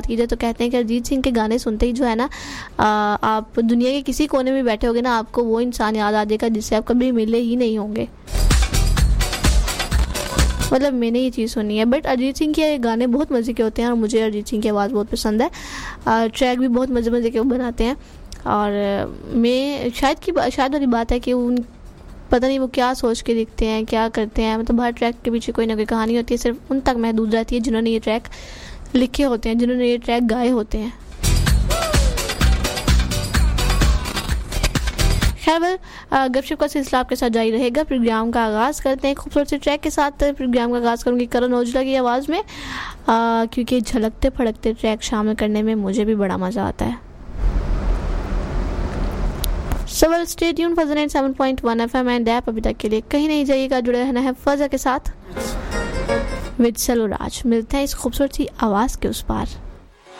बात की जाए तो कहते हैं कि अरिजीत सिंह के गाने सुनते ही जो है ना आप दुनिया के किसी कोने में बैठे होगे ना, आपको वो इंसान याद आ जाएगा जिससे आप कभी मिले ही नहीं होंगे। मतलब मैंने ये चीज़ सुनी है। बट अरिजीत सिंह के गाने बहुत मज़े के होते हैं और मुझे अरिजीत सिंह की आवाज़ बहुत पसंद है। ट्रैक भी बहुत मज़े मज़े के बनाते हैं और मैं शायद वाली बात है कि उन पता नहीं वो क्या सोच के लिखते हैं, क्या करते हैं। मतलब हर ट्रैक के पीछे कोई ना कोई कहानी होती है, सिर्फ उन तक महदूद रहती है जिन्होंने ये ट्रैक लिखे होते हैं, जिन्होंने ये ट्रैक गाए होते हैं। खैर गपशप का सिलसिला आपके साथ जारी रहेगा। प्रोग्राम का आगाज़ करते हैं खूबसूरत से ट्रैक के साथ। प्रोग्राम का आगाज़ करूँगी करण औजला की आवाज़ में, क्योंकि झलकते फड़कते ट्रैक शामिल करने में मुझे भी बड़ा मज़ा आता है। So well, stay tuned for 7.1 FM and app अभी तक के लिए कहीं नहीं जाइएगा, जुड़े रहना है फजा के साथ विद सलोराज। मिलते हैं इस खूबसूरत सी आवाज़ के उस पार।